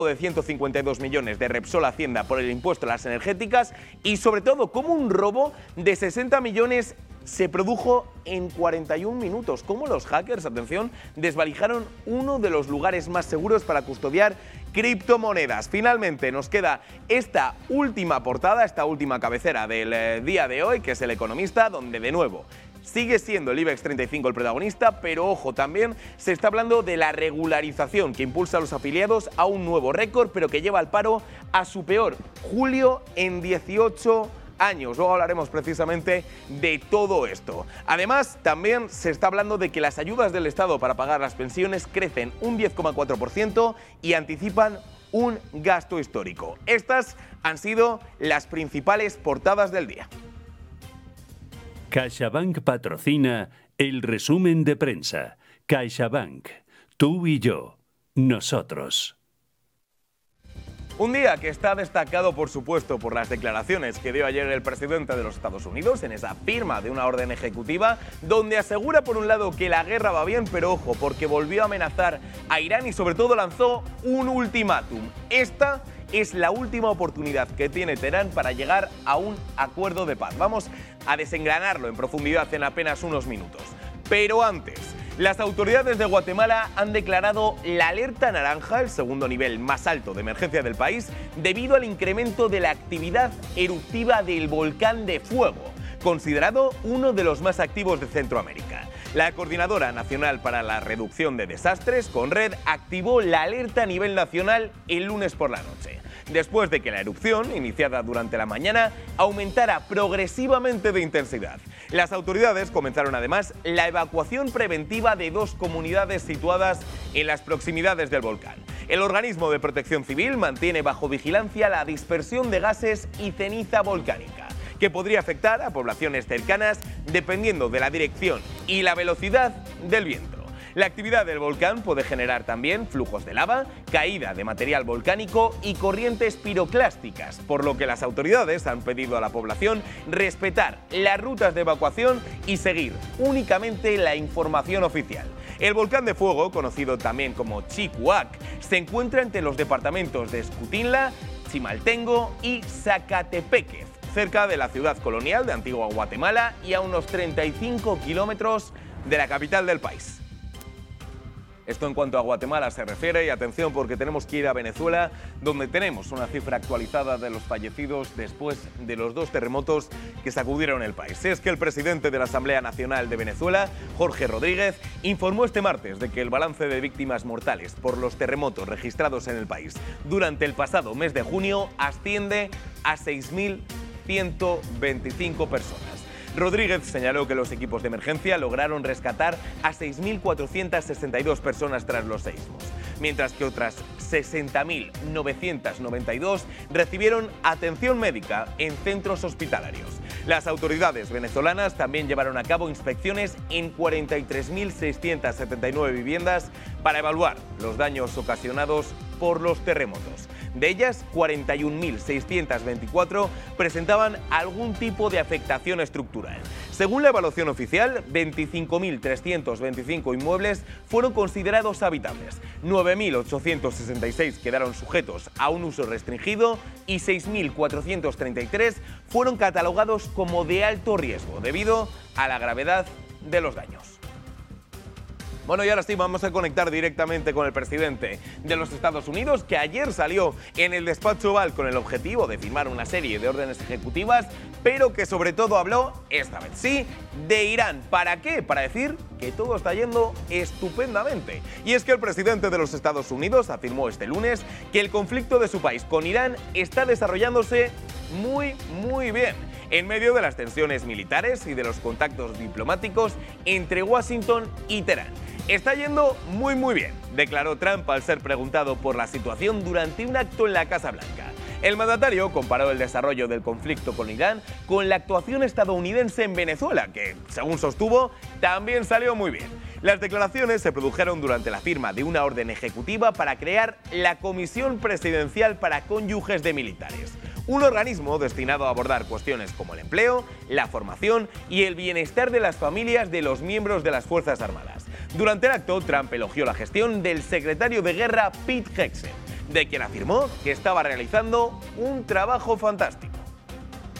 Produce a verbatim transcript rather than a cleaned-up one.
de ciento cincuenta y dos millones de Repsol Hacienda por el impuesto a las energéticas y sobre todo cómo un robo de sesenta millones se produjo en cuarenta y un minutos. Cómo los hackers, atención, desvalijaron uno de los lugares más seguros para custodiar criptomonedas. Finalmente nos queda esta última portada, esta última cabecera del eh, día de hoy, que es El Economista, donde de nuevo sigue siendo el IBEX treinta y cinco el protagonista, pero ojo, también se está hablando de la regularización que impulsa a los afiliados a un nuevo récord, pero que lleva al paro a su peor julio en dieciocho años. Luego hablaremos precisamente de todo esto. Además, también se está hablando de que las ayudas del Estado para pagar las pensiones crecen un diez coma cuatro por ciento y anticipan un gasto histórico. Estas han sido las principales portadas del día. CaixaBank patrocina el resumen de prensa. CaixaBank, tú y yo, nosotros. Un día que está destacado, por supuesto, por las declaraciones que dio ayer el presidente de los Estados Unidos en esa firma de una orden ejecutiva, donde asegura, por un lado, que la guerra va bien, pero ojo, porque volvió a amenazar a Irán y sobre todo lanzó un ultimátum. Esta es la última oportunidad que tiene Teherán para llegar a un acuerdo de paz. Vamos a desengranarlo en profundidad en apenas unos minutos. Pero antes, las autoridades de Guatemala han declarado la alerta naranja, el segundo nivel más alto de emergencia del país, debido al incremento de la actividad eruptiva del volcán de Fuego, considerado uno de los más activos de Centroamérica. La Coordinadora Nacional para la Reducción de Desastres, CONRED, activó la alerta a nivel nacional el lunes por la noche, después de que la erupción, iniciada durante la mañana, aumentara progresivamente de intensidad. Las autoridades comenzaron además la evacuación preventiva de dos comunidades situadas en las proximidades del volcán. El organismo de protección civil mantiene bajo vigilancia la dispersión de gases y ceniza volcánica, que podría afectar a poblaciones cercanas dependiendo de la dirección y la velocidad del viento. La actividad del volcán puede generar también flujos de lava, caída de material volcánico y corrientes piroclásticas, por lo que las autoridades han pedido a la población respetar las rutas de evacuación y seguir únicamente la información oficial. El volcán de Fuego, conocido también como Chicoac, se encuentra entre los departamentos de Escuintla, Chimaltengo y Zacatepéquez, cerca de la ciudad colonial de Antigua Guatemala y a unos treinta y cinco kilómetros de la capital del país. Esto en cuanto a Guatemala se refiere, y atención porque tenemos que ir a Venezuela, donde tenemos una cifra actualizada de los fallecidos después de los dos terremotos que sacudieron el país. Es que el presidente de la Asamblea Nacional de Venezuela, Jorge Rodríguez, informó este martes de que el balance de víctimas mortales por los terremotos registrados en el país durante el pasado mes de junio asciende a seis mil ciento veinticinco personas. Rodríguez señaló que los equipos de emergencia lograron rescatar a seis mil cuatrocientas sesenta y dos personas tras los seísmos, mientras que otras sesenta mil novecientas noventa y dos recibieron atención médica en centros hospitalarios. Las autoridades venezolanas también llevaron a cabo inspecciones en cuarenta y tres mil seiscientas setenta y nueve viviendas para evaluar los daños ocasionados por los terremotos. De ellas, cuarenta y un mil seiscientas veinticuatro presentaban algún tipo de afectación estructural. Según la evaluación oficial, veinticinco mil trescientos veinticinco inmuebles fueron considerados habitables, nueve mil ochocientos sesenta y seis quedaron sujetos a un uso restringido y seis mil cuatrocientos treinta y tres fueron catalogados como de alto riesgo debido a la gravedad de los daños. Bueno, y ahora sí, vamos a conectar directamente con el presidente de los Estados Unidos, que ayer salió en el despacho Oval con el objetivo de firmar una serie de órdenes ejecutivas, pero que sobre todo habló, esta vez sí, de Irán. ¿Para qué? Para decir que todo está yendo estupendamente. Y es que el presidente de los Estados Unidos afirmó este lunes que el conflicto de su país con Irán está desarrollándose muy, muy bien, en medio de las tensiones militares y de los contactos diplomáticos entre Washington y Teherán. Está yendo muy muy bien, declaró Trump al ser preguntado por la situación durante un acto en la Casa Blanca. El mandatario comparó el desarrollo del conflicto con Irán con la actuación estadounidense en Venezuela, que, según sostuvo, también salió muy bien. Las declaraciones se produjeron durante la firma de una orden ejecutiva para crear la Comisión Presidencial para Cónyuges de Militares, un organismo destinado a abordar cuestiones como el empleo, la formación y el bienestar de las familias de los miembros de las Fuerzas Armadas. Durante el acto, Trump elogió la gestión del secretario de Guerra Pete Hegseth, de quien afirmó que estaba realizando un trabajo fantástico.